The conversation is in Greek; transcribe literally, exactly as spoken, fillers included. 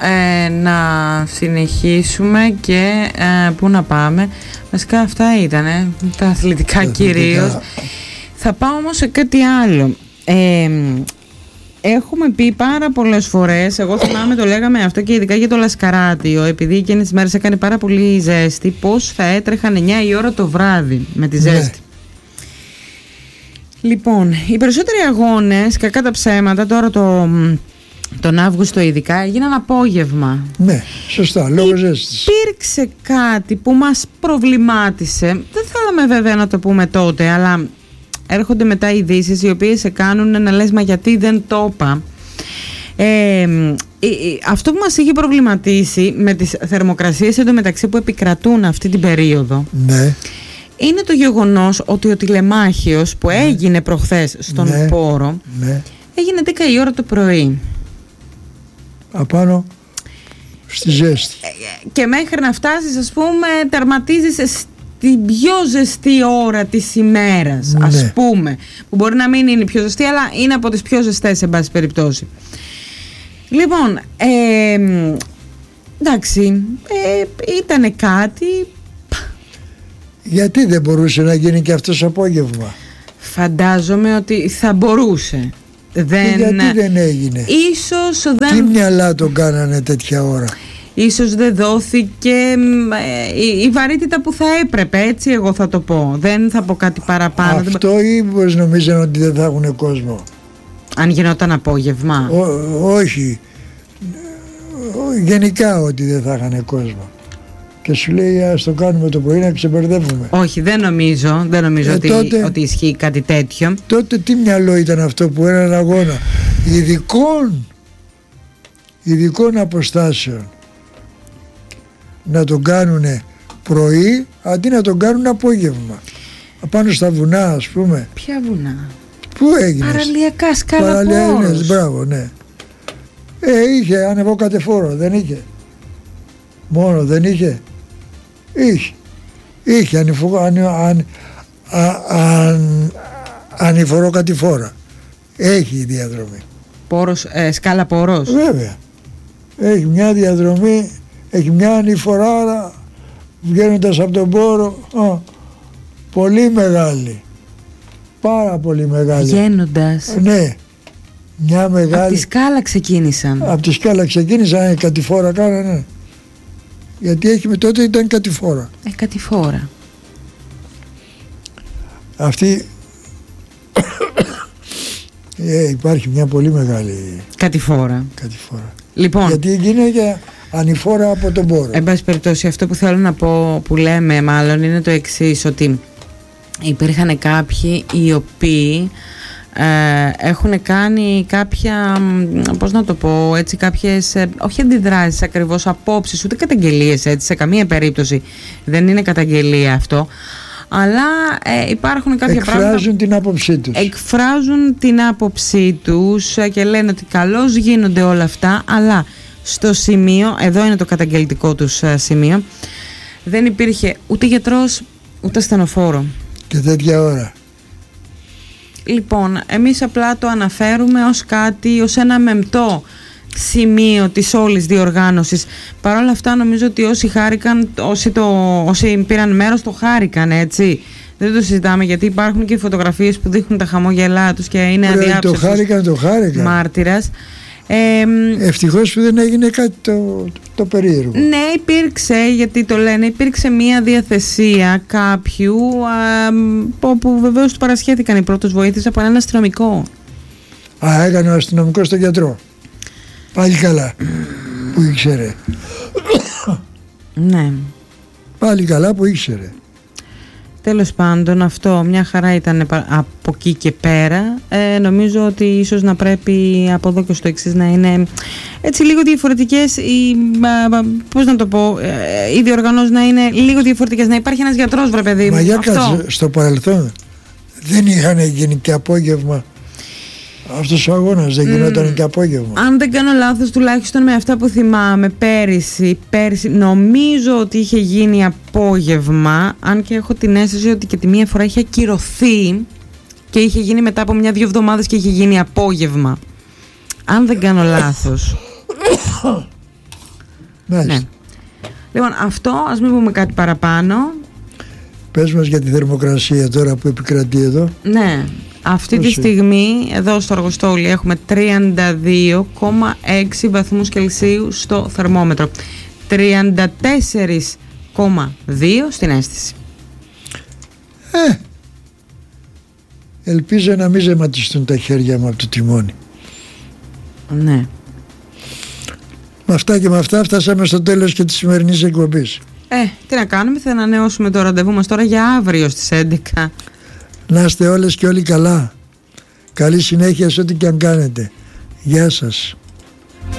ε, να συνεχίσουμε και ε, πού να πάμε. Βασικά αυτά ήτανε, τα αθλητικά κυρίως. Θα πάω όμως σε κάτι άλλο. Ε, Έχουμε πει πάρα πολλές φορές, εγώ θυμάμαι το λέγαμε αυτό και ειδικά για το Λασκαράτιο, επειδή εκείνες τις μέρες έκανε πάρα πολύ ζέστη, πώς θα έτρεχαν εννιά η ώρα το βράδυ με τη ζέστη. Ναι. Λοιπόν, οι περισσότεροι αγώνες, κακά τα ψέματα, τώρα το, τον Αύγουστο ειδικά, έγιναν απόγευμα. Ναι, σωστά, λόγω ζέστης. Υπήρξε κάτι που μας προβλημάτισε, δεν θέλαμε βέβαια να το πούμε τότε, αλλά έρχονται μετά ειδήσεις οι οποίες σε κάνουν να λες μα γιατί δεν το είπα. Ε, αυτό που μας είχε προβληματίσει με τις θερμοκρασίες εντωμεταξύ που επικρατούν αυτή την περίοδο, ναι, είναι το γεγονός ότι ο τηλεμάχιος που ναι. έγινε προχθές στον ναι. Πόρο ναι. έγινε δέκα η ώρα το πρωί. Απάνω στη ζέστη. Και μέχρι να φτάσεις, ας πούμε, τερματίζεις την πιο ζεστή ώρα της ημέρας, ναι. ας πούμε, που μπορεί να μην είναι η πιο ζεστή, αλλά είναι από τις πιο ζεστές σε πάση περιπτώσει. Λοιπόν, ε, εντάξει, ε, ήτανε κάτι. Γιατί δεν μπορούσε να γίνει και αυτός απόγευμα? Φαντάζομαι ότι θα μπορούσε. Δεν, γιατί δεν έγινε? Ίσως δεν... Τι μυαλά τον κάνανε τέτοια ώρα? Ίσως δεν δόθηκε ε, η, η βαρύτητα που θα έπρεπε, έτσι εγώ θα το πω. Δεν θα πω κάτι παραπάνω. Αυτό ή πως νομίζαν ότι δεν θα έχουν κόσμο? Αν γινόταν απόγευμα? Ό, όχι. Γενικά ότι δεν θα είχαν κόσμο. Και σου λέει ας το κάνουμε το πρωί να ξεμπερδεύουμε. Όχι, δεν νομίζω, δεν νομίζω ε, ότι, τότε, ότι ισχύει κάτι τέτοιο. Τότε τι μυαλό ήταν αυτό που έναν αγώνα ειδικών, ειδικών αποστάσεων να τον κάνουν πρωί αντί να τον κάνουν απόγευμα. Πάνω στα βουνά, ας πούμε. Ποια βουνά? Πού έγινες? Παραλιακά, Σκάλα Παραλιακά, μπράβο, ναι. Ε, είχε ανεβοκατεφόρο, δεν είχε? Μόνο δεν είχε? Είχε. Είχε ανηφο, αν, αν, αν, ανηφορό κατηφόρα. Έχει η διαδρομή. Πόρος, ε, Σκάλα Πόρος. Βέβαια. Έχει μια διαδρομή, έχει μια ανηφορά βγαίνοντας από τον Πόρο. Α, πολύ μεγάλη. Πάρα πολύ μεγάλη. Βγαίνοντας. Ναι. Μια μεγάλη. Από τη Σκάλα ξεκίνησαν. Από τη Σκάλα ξεκίνησαν, κατηφόρα κάνανε. Γιατί έχει με τότε ήταν κατηφόρα. Ε, κατηφόρα. Αυτή ε, υπάρχει μια πολύ μεγάλη κατηφόρα. κατηφόρα. Λοιπόν, γιατί γίνεται ανηφόρα από τον Πόρο. Εν πάση περιπτώσει, αυτό που θέλω να πω, που λέμε μάλλον, είναι το εξής, ότι υπήρχαν κάποιοι οι οποίοι ε, έχουν κάνει κάποια, πώς να το πω, έτσι, κάποιες, ε, όχι αντιδράσεις ακριβώς, απόψεις, ούτε καταγγελίες, έτσι, σε καμία περίπτωση δεν είναι καταγγελία αυτό, αλλά ε, υπάρχουν κάποια εκφράζουν πράγματα. Εκφράζουν την άποψή τους. Εκφράζουν την άποψή τους και λένε ότι καλώς γίνονται όλα αυτά, αλλά στο σημείο, εδώ είναι το καταγγελτικό τους σημείο, δεν υπήρχε ούτε γιατρός ούτε ασθενοφόρο. Και τέτοια ώρα. Λοιπόν, εμείς απλά το αναφέρουμε ως κάτι, ως ένα μεμπτό σημείο της όλης διοργάνωσης. Παρ' όλα αυτά νομίζω ότι όσοι χάρηκαν, όσοι, το, όσοι πήραν μέρος το χάρηκαν, έτσι. Δεν το συζητάμε, γιατί υπάρχουν και φωτογραφίες που δείχνουν τα χαμόγελά τους και είναι αδιάψευτος. Το χάρηκαν, το χάρηκαν. Μάρτυρας. Ε, Ευτυχώς που δεν έγινε κάτι το, το περίεργο. Ναι, υπήρξε, γιατί το λένε, υπήρξε μια διαθεσία κάποιου α, όπου βεβαίως του παρασχέθηκαν οι πρώτες βοήθειες από έναν αστυνομικό. Α, έκανε ο αστυνομικός τον γιατρό. Πάλι καλά που ήξερε. Ναι. Πάλι καλά που ήξερε. Τέλος πάντων, αυτό μια χαρά ήταν από εκεί και πέρα. Ε, νομίζω ότι ίσως να πρέπει από εδώ και στο εξής να είναι έτσι λίγο διαφορετικές οι, πώς να το πω, οι διοργανώσεις να είναι λίγο διαφορετικές, να υπάρχει ένας γιατρός, βρε παιδί μου. Μα για κάτσε, στο παρελθόν δεν είχαν γίνει και απόγευμα? Αυτός ο αγώνας δεν γινόταν mm. και απόγευμα? Αν δεν κάνω λάθος, τουλάχιστον με αυτά που θυμάμαι, πέρυσι, πέρυσι νομίζω ότι είχε γίνει απόγευμα, αν και έχω την αίσθηση ότι και τη μία φορά είχε ακυρωθεί και είχε γίνει μετά από μια-δυο εβδομάδες και είχε γίνει απόγευμα. Αν δεν κάνω λάθος. Μάλιστα. Ναι. Λοιπόν, αυτό, ας μην πούμε κάτι παραπάνω. Πες μας για τη θερμοκρασία τώρα που επικρατεί εδώ. Ναι, αυτή Πώς τη στιγμή εδώ στο Αργοστόλι έχουμε τριάντα δύο κόμμα έξι βαθμούς Κελσίου στο θερμόμετρο, τριάντα τέσσερα κόμμα δύο στην αίσθηση. Ε, ελπίζω να μην ζεματιστούν τα χέρια μου από το τιμόνι. Ναι. Με αυτά και με αυτά φτάσαμε στο τέλος και της σημερινής εκπομπής. Ε, τι να κάνουμε, θα ανανεώσουμε το ραντεβού μας τώρα για αύριο στις έντεκα. Να είστε όλες και όλοι καλά. Καλή συνέχεια σε ό,τι και αν κάνετε. Γεια σας.